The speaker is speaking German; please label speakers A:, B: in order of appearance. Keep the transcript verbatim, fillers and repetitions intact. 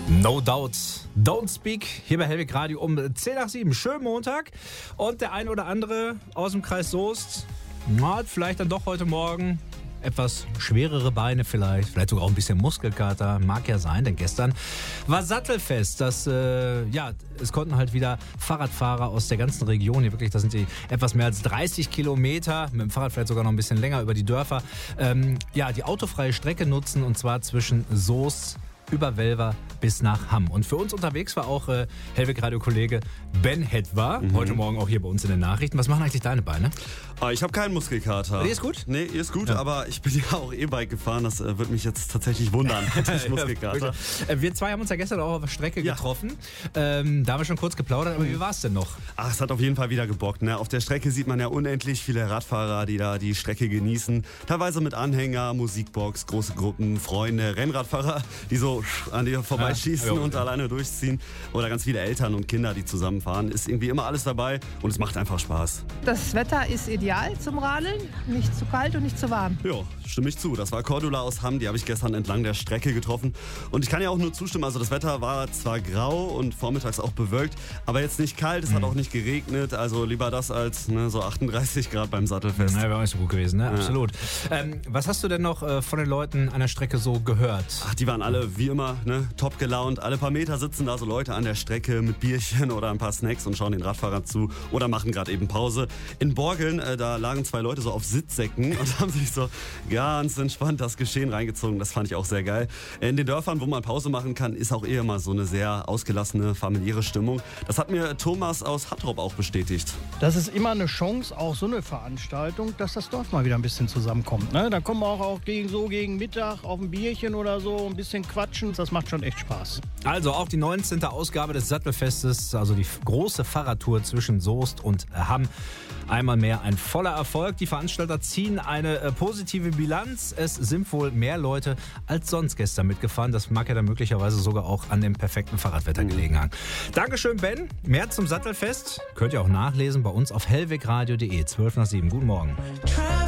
A: No doubt, don't speak, hier bei Hellwig Radio um zehn nach sieben. Schönen Montag. Und der ein oder andere aus dem Kreis Soest hat vielleicht dann doch heute Morgen etwas schwerere Beine vielleicht, vielleicht sogar auch ein bisschen Muskelkater, mag ja sein, denn gestern war Sattelfest. Das, äh, ja, es konnten halt wieder Fahrradfahrer aus der ganzen Region, hier wirklich, das sind die etwas mehr als dreißig Kilometer, mit dem Fahrrad vielleicht sogar noch ein bisschen länger über die Dörfer, ähm, ja, die autofreie Strecke nutzen, und zwar zwischen Soest über Welver bis nach Hamm. Und für uns unterwegs war auch äh, Hellwig-Radio-Kollege Ben Hetwa, mhm. heute Morgen auch hier bei uns in den Nachrichten. Was machen eigentlich deine Beine?
B: Ah, ich habe keinen Muskelkater.
A: Die ist gut?
B: Nee, die ist gut, ja. Aber ich bin ja auch E-Bike gefahren. Das äh, wird mich jetzt tatsächlich wundern. Ich Muskelkater.
A: Ja, wir zwei haben uns ja gestern auch auf der Strecke ja. getroffen. Ähm, da haben wir schon kurz geplaudert, aber wie war es denn noch?
B: Ach, es hat auf jeden Fall wieder gebockt. Ne? Auf der Strecke sieht man ja unendlich viele Radfahrer, die da die Strecke genießen. Teilweise mit Anhänger, Musikbox, große Gruppen, Freunde, Rennradfahrer, die so an dir vorbeischießen ja, und ja. alleine durchziehen. Oder ganz viele Eltern und Kinder, die zusammenfahren. Ist irgendwie immer alles dabei und es macht einfach Spaß.
C: Das Wetter ist ideal zum Radeln. Nicht zu kalt und nicht zu warm.
B: Ja, stimme ich zu. Das war Cordula aus Hamm. Die habe ich gestern entlang der Strecke getroffen. Und ich kann ja auch nur zustimmen. Also das Wetter war zwar grau und vormittags auch bewölkt, aber jetzt nicht kalt. Es mhm. hat auch nicht geregnet. Also lieber das als ne, so achtunddreißig Grad beim Sattelfest.
A: Ja, wäre auch nicht so gut gewesen, ne? Ja. Absolut. Ähm, was hast du denn noch äh, von den Leuten an der Strecke so gehört?
B: Ach, die waren alle wie immer ne, top gelaunt. Alle paar Meter sitzen da so Leute an der Strecke mit Bierchen oder ein paar Snacks und schauen den Radfahrern zu oder machen gerade eben Pause. In Borgeln, äh, da lagen zwei Leute so auf Sitzsäcken und haben sich so ganz entspannt das Geschehen reingezogen. Das fand ich auch sehr geil. In den Dörfern, wo man Pause machen kann, ist auch eher mal so eine sehr ausgelassene, familiäre Stimmung. Das hat mir Thomas aus Hattrop auch bestätigt.
D: Das ist immer eine Chance, auch so eine Veranstaltung, dass das Dorf mal wieder ein bisschen zusammenkommt. Ne? Da kommen wir auch, auch gegen, so gegen Mittag auf ein Bierchen oder so, ein bisschen quatschen. Das macht schon echt Spaß.
A: Also auch die neunzehnte Ausgabe des Sattelfestes, also die große Fahrradtour zwischen Soest und Hamm. Einmal mehr ein voller Erfolg. Die Veranstalter ziehen eine äh, positive Bilanz. Es sind wohl mehr Leute als sonst gestern mitgefahren. Das mag ja dann möglicherweise sogar auch an dem perfekten Fahrradwetter gelegen haben. Dankeschön, Ben. Mehr zum Sattelfest könnt ihr auch nachlesen bei uns auf hellwegradio punkt de. zwölf nach sieben. Guten Morgen.